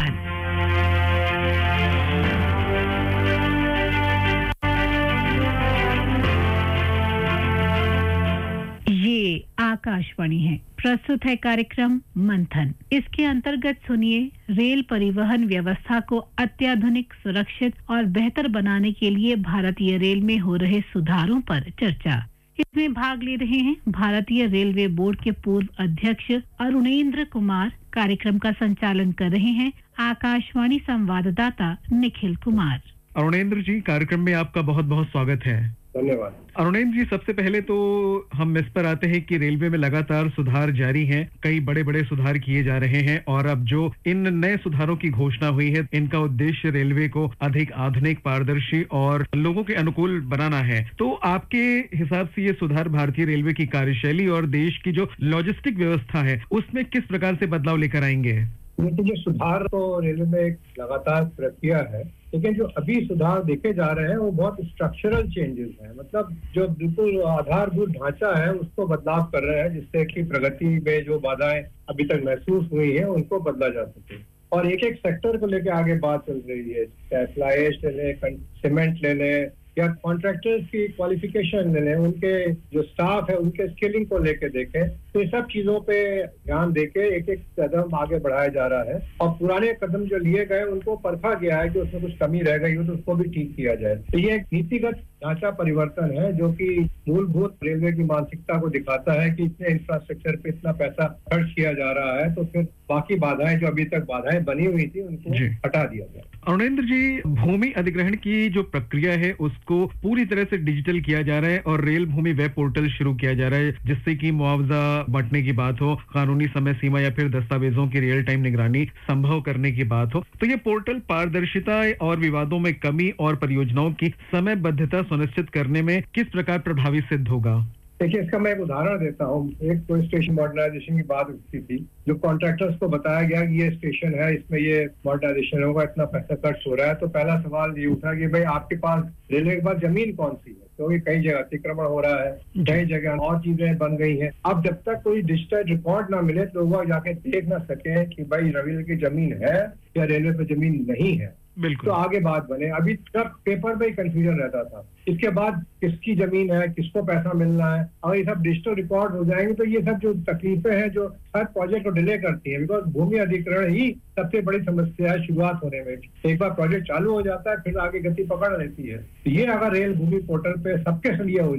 मंथन। ये आकाशवाणी है। प्रस्तुत है कार्यक्रम मंथन। इसके अंतर्गत सुनिए रेल परिवहन व्यवस्था को अत्याधुनिक, सुरक्षित और बेहतर बनाने के लिए भारतीय रेल में हो रहे सुधारों पर चर्चा। इसमें भाग ले रहे हैं भारतीय रेलवे बोर्ड के पूर्व अध्यक्ष अरुणेंद्र कुमार। कार्यक्रम का संचालन कर रहे हैं आकाशवाणी संवाददाता निखिल कुमार। अरुणेंद्र जी, कार्यक्रम में आपका बहुत बहुत स्वागत है। धन्यवाद। अरुणेंद्र जी, सबसे पहले तो हम इस पर आते हैं कि रेलवे में लगातार सुधार जारी हैं, कई बड़े बड़े सुधार किए जा रहे हैं और अब जो इन नए सुधारों की घोषणा हुई है, इनका उद्देश्य रेलवे को अधिक आधुनिक, पारदर्शी और लोगों के अनुकूल बनाना है। तो आपके हिसाब से ये सुधार भारतीय रेलवे की कार्यशैली और देश की जो लॉजिस्टिक व्यवस्था है उसमें किस प्रकार से बदलाव लेकर आएंगे? लेकिन ये सुधार तो रेलवे में एक लगातार प्रक्रिया है, लेकिन जो अभी सुधार देखे जा रहे हैं वो बहुत स्ट्रक्चरल चेंजेस हैं। मतलब जो बिल्कुल आधारभूत ढांचा है उसको बदलाव कर रहे हैं, जिससे कि प्रगति में जो बाधाएं अभी तक महसूस हुई है उनको बदला जा सके। और एक एक सेक्टर को लेकर आगे बात चल रही है, चाहे फ्लाई ऐश ले लें, सीमेंट ले लें या कॉन्ट्रैक्टर्स की क्वालिफिकेशन ले लें, उनके जो स्टाफ है उनके स्किलिंग को लेके देखें, तो ये सब चीजों पे ध्यान देके एक एक कदम आगे बढ़ाया जा रहा है। और पुराने कदम जो लिए गए उनको परखा गया है कि उसमें कुछ कमी रह गई हो तो उसको भी ठीक किया जाए। तो ये एक नीतिगत ढांचा परिवर्तन है जो कि मूलभूत रेलवे की मानसिकता को दिखाता है कि इतने इंफ्रास्ट्रक्चर पे इतना पैसा खर्च किया जा रहा है, तो फिर बाकी बाधाएं जो अभी तक बाधाएं बनी हुई थी उनको हटा दिया जाए। अरुणेंद्र जी, भूमि अधिग्रहण की जो प्रक्रिया है उसको पूरी तरह से डिजिटल किया जा रहा है और रेल भूमि वेब पोर्टल शुरू किया जा रहा है, जिससे कि मुआवजा बांटने की बात हो, कानूनी समय सीमा या फिर दस्तावेजों की रियल टाइम निगरानी संभव करने की बात हो। तो ये पोर्टल पारदर्शिता और विवादों में कमी और परियोजनाओं की समयबद्धता सुनिश्चित करने में किस प्रकार प्रभावी सिद्ध होगा? देखिए, इसका मैं एक उदाहरण देता हूँ। एक कोई स्टेशन मॉडर्नाइजेशन की बात उठती थी, जो कॉन्ट्रैक्टर्स को बताया गया कि ये स्टेशन है, इसमें ये मॉडर्नाइजेशन होगा, इतना पैसा खर्च हो रहा है। तो पहला सवाल ये उठा कि भाई आपके पास रेलवे के पास जमीन कौन सी है, क्योंकि कई जगह अतिक्रमण हो रहा है, कई जगह और चीजें बन गई हैं। अब जब तक कोई डिजिटल रिकॉर्ड ना मिले तो लोग जाके देख ना सके कि भाई रेलवे की जमीन है या रेलवे पे जमीन नहीं है, तो आगे बात बने। अभी तक पेपर पे ही कंफ्यूजन रहता था, इसके बाद किसकी जमीन है, किसको पैसा मिलना है। और ये सब डिजिटल रिकॉर्ड हो जाएंगे तो ये सब जो तकलीफें हैं जो हर प्रोजेक्ट को डिले करती है, बिकॉज भूमि अधिग्रहण ही सबसे बड़ी समस्या है शुरुआत होने में। एक बार प्रोजेक्ट चालू हो जाता है फिर आगे गति पकड़ लेती है। ये अगर रेल भूमि पोर्टल पे सबके लिए हो